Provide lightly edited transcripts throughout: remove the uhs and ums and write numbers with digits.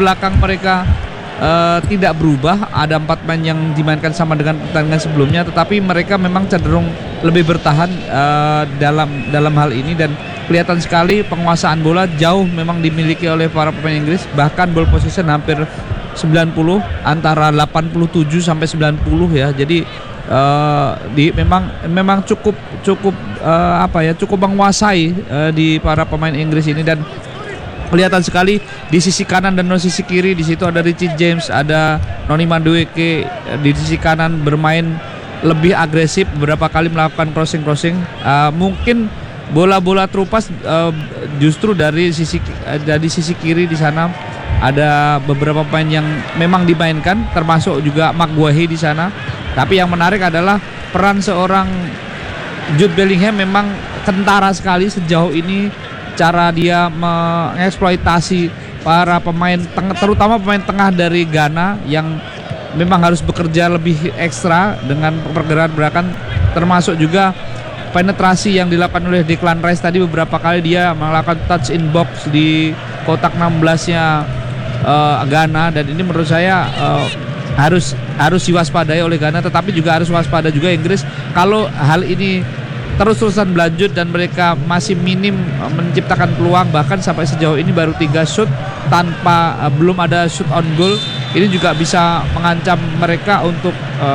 belakang mereka tidak berubah, ada 4 pemain yang dimainkan sama dengan pertandingan sebelumnya, tetapi mereka memang cenderung lebih bertahan dalam hal ini, dan kelihatan sekali penguasaan bola jauh memang dimiliki oleh para pemain Inggris, bahkan ball possession hampir 90, antara 87 sampai 90 ya. Jadi memang cukup cukup menguasai di para pemain Inggris ini, dan kelihatan sekali di sisi kanan dan sisi kiri. Di situ ada Richie James, ada Noni Madueke di sisi kanan bermain lebih agresif, beberapa kali melakukan crossing. Mungkin bola-bola terupas justru dari sisi kiri. Di sana ada beberapa pemain yang memang dimainkan, termasuk juga Maguire di sana. Tapi yang menarik adalah peran seorang Jude Bellingham. Memang kentara sekali sejauh ini cara dia mengeksploitasi para pemain terutama pemain tengah dari Ghana yang memang harus bekerja lebih ekstra dengan pergerakan, termasuk juga penetrasi yang dilakukan oleh Declan Rice tadi. Beberapa kali dia melakukan touch in box di kotak 16-nya Ghana, dan ini menurut saya harus diwaspadai oleh Ghana, tetapi juga harus waspada juga Inggris kalau hal ini terus-terusan berlanjut dan mereka masih minim menciptakan peluang. Bahkan sampai sejauh ini baru 3 shoot belum ada shoot on goal. Ini juga bisa mengancam mereka untuk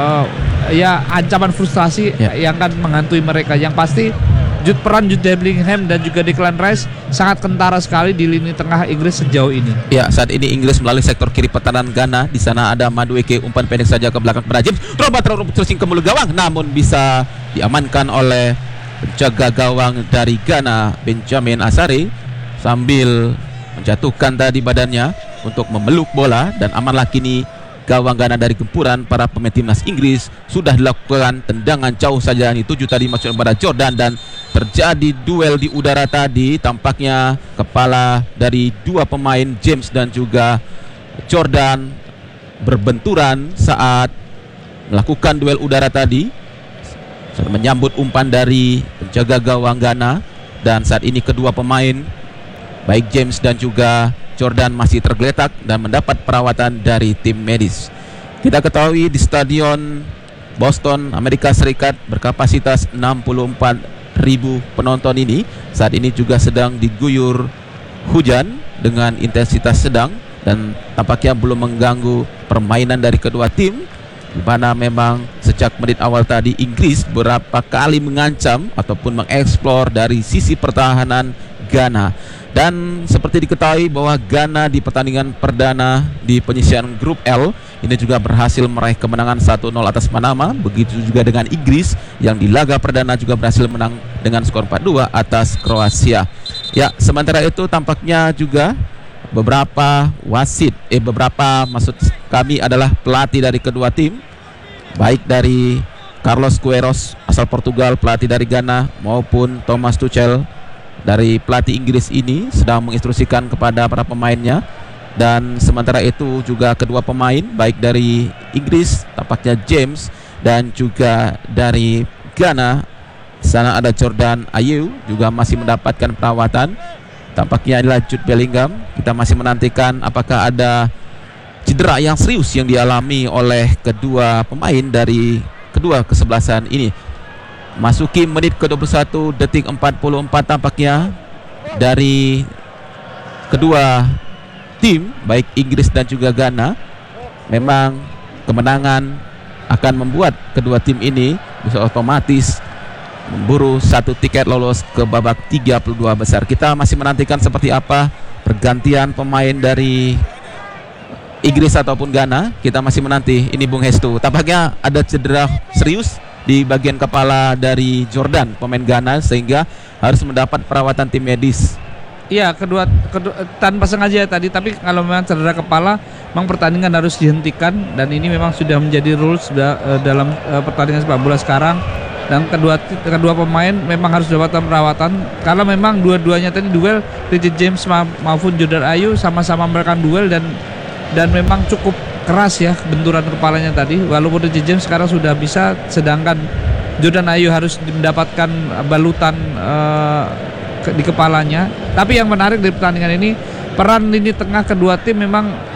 ancaman frustrasi yang akan menghantui mereka. Yang pasti peran Jude Bellingham dan juga Declan Rice sangat kentara sekali di lini tengah Inggris sejauh ini. Ya, saat ini Inggris melalui sektor kiri pertahanan Ghana. Di sana ada Madueke, umpan pendek saja ke belakang kepada James. Terus ke mulut gawang, namun bisa diamankan oleh penjaga gawang dari Ghana, Benjamin Asare, sambil menjatuhkan tadi badannya untuk memeluk bola, dan amanlah kini gawang Ghana dari gempuran para pemain timnas Inggris. Sudah dilakukan tendangan jauh saja, ini 7 tadi masuk kepada Jordan, dan terjadi duel di udara tadi. Tampaknya kepala dari 2 pemain James dan juga Jordan berbenturan saat melakukan duel udara tadi, menyambut umpan dari penjaga gawang Ghana. Dan saat ini kedua pemain baik James dan juga Jordan masih tergeletak dan mendapat perawatan dari tim medis. Kita ketahui di Stadion Boston, Amerika Serikat berkapasitas 64.000 penonton ini saat ini juga sedang diguyur hujan dengan intensitas sedang, dan tampaknya belum mengganggu permainan dari kedua tim, di mana memang sejak menit awal tadi Inggris beberapa kali mengancam ataupun mengeksplor dari sisi pertahanan Ghana. Dan seperti diketahui bahwa Ghana di pertandingan perdana di penyisian grup L ini juga berhasil meraih kemenangan 1-0 atas Panama. Begitu juga dengan Inggris yang di laga perdana juga berhasil menang dengan skor 4-2 atas Kroasia. Ya, sementara itu tampaknya juga beberapa maksud kami adalah pelatih dari kedua tim, baik dari Carlos Queiroz asal Portugal, pelatih dari Ghana, maupun Thomas Tuchel dari pelatih Inggris ini sedang menginstruksikan kepada para pemainnya. Dan sementara itu juga kedua pemain baik dari Inggris, tampaknya James, dan juga dari Ghana, sana ada Jordan Ayew juga masih mendapatkan perawatan. Tampaknya adalah Jude Bellingham. Kita masih menantikan apakah ada cedera yang serius yang dialami oleh kedua pemain dari kedua kesebelasan ini. Masuki menit ke-21 detik 44 tampaknya dari kedua tim baik Inggris dan juga Ghana. Memang kemenangan akan membuat kedua tim ini bisa otomatis memburu 1 tiket lolos ke babak 32 besar. Kita masih menantikan seperti apa pergantian pemain dari Inggris ataupun Ghana. Kita masih menanti. Ini Bung Hestu, tampaknya ada cedera serius di bagian kepala dari Jordan, pemain Ghana, sehingga harus mendapat perawatan tim medis. Iya, kedua tanpa sengaja tadi, tapi kalau memang cedera kepala, memang pertandingan harus dihentikan, dan ini memang sudah menjadi rules dalam pertandingan sepak bola sekarang. Dan kedua pemain memang harus mendapatkan perawatan karena memang dua-duanya tadi duel, Richie James maupun Jordan Ayew sama-sama melakukan duel, dan memang cukup keras ya benturan kepalanya tadi. Walaupun Richie James sekarang sudah bisa, sedangkan Jordan Ayew harus mendapatkan balutan di kepalanya. Tapi yang menarik dari pertandingan ini, peran lini tengah kedua tim memang